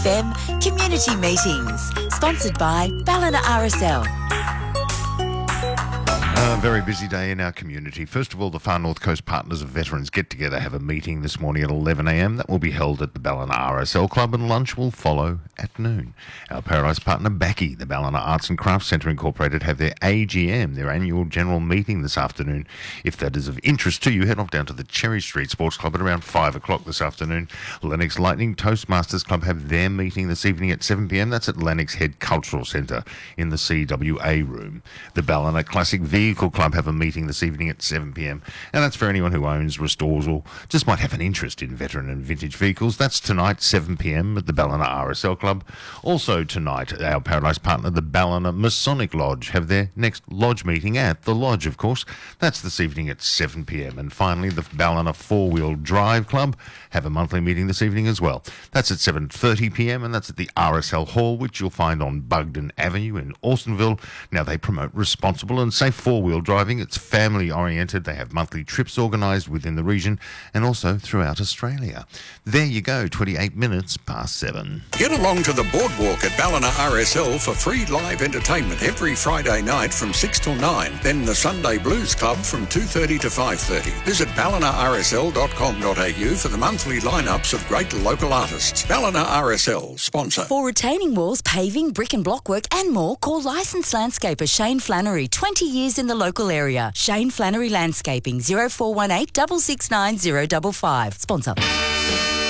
FM Community Meetings, sponsored by Ballina RSL. A very busy day in our community. First of all, the Far North Coast Partners of Veterans Get Together have a meeting this morning at 11 a.m. That will be held at the Ballina RSL Club, and lunch will follow at noon. Our Paradise partner, Backy, the Ballina Arts and Crafts Centre Incorporated, have their AGM, their annual general meeting this afternoon. If that is of interest to you, head off down to the Cherry Street Sports Club at around 5 o'clock this afternoon. Lennox Lightning Toastmasters Club have their meeting this evening at 7 p.m. That's at Lennox Head Cultural Centre in the CWA room. The Ballina Classic Vehicle Club have a meeting this evening at 7 p.m. and that's for anyone who owns, restores or just might have an interest in veteran and vintage vehicles. That's tonight, 7 p.m. at the Ballina RSL Club. Also tonight, our Paradise partner, the Ballina Masonic Lodge, have their next lodge meeting at the Lodge, of course. That's this evening at 7 p.m. And finally, the Ballina Four-Wheel Drive Club have a monthly meeting this evening as well. That's at 7:30 p.m. and that's at the RSL Hall, which you'll find on Bugden Avenue in Austinville. Now, they promote responsible and safe four-wheel driving. It's family-oriented. They have monthly trips organised within the region and also throughout Australia. There you go, 28 minutes past 7. Get along to the boardwalk at Ballina RSL for free live entertainment every Friday night from 6 till 9. Then the Sunday Blues Club from 2:30 to 5:30. Visit ballinarsl.com.au for the monthly lineups of great local artists. Ballina RSL, sponsor. For retaining walls, paving, brick and block work and more, call licensed landscaper Shane Flannery, 20 years in the local area. Shane Flannery Landscaping, 0418 669 055. Sponsor.